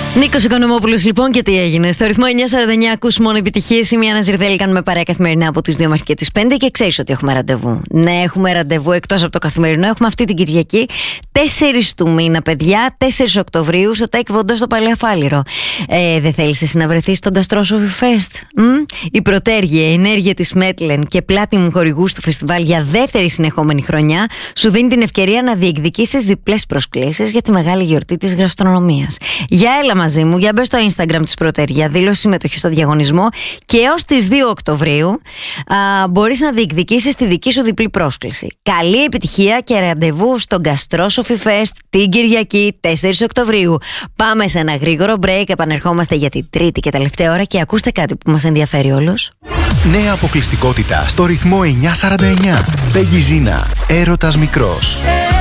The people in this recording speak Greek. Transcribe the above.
Νίκος Οικονομόπουλος, λοιπόν, και τι έγινε. Στο ρυθμό 949 ακούς μόνο επιτυχίες. Είμαι η Άννα Ζηρδέλη, κάνουμε παρέα καθημερινά από τις 2 μέχρι και τις 5 και ξέρεις ότι έχουμε ραντεβού. Ναι, έχουμε ραντεβού εκτός από το καθημερινό. Έχουμε αυτή την Κυριακή, 4 του μήνα, παιδιά, 4 Οκτωβρίου, στο Τάικ Βοντό στο Παλαιό Φάληρο. Δεν θέλεις εσύ να βρεθείς στον Gastrosophy Fest? Η Πρωτέργεια, η ενέργεια της Μέτλεν και Platinum χορηγούς του φεστιβάλ για δεύτερη συνεχόμενη χρονιά σου δίνει την ευκαιρία να διεκδικήσεις διπλές προσκλήσεις για τη μεγάλη γιορτή της γαστρονομίας. Για έλα μαζί μου, για μπες στο Instagram της Πρωτέργεια, δήλωση συμμετοχή στο διαγωνισμό και έως τις 2 Οκτωβρίου μπορείς να διεκδικήσεις τη δική σου διπλή πρόσκληση. Καλή επιτυχία και ραντεβού στο Gastrosophy Fest την Κυριακή 4 Οκτωβρίου. Πάμε σε ένα γρήγορο break, επανερχόμαστε για την τρίτη και τελευταία ώρα και ακούστε κάτι που μας ενδιαφέρει όλους. Νέα αποκλειστικότητα στο ρυθμό 949. Πέγγι Ζίνα, έρωτας μικρός.